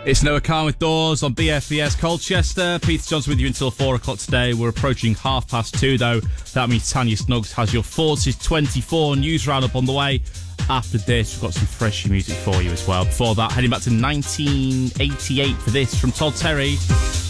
It's Noah Khan with Doors on BFBS Colchester. Peter Johnson with you until 4 o'clock today. We're approaching 2:30 though. That means Tanya Snuggs has your Forces 24 news roundup on the way. After this, we've got some fresh music for you as well. Before that, heading back to 1988 for this from Todd Terry.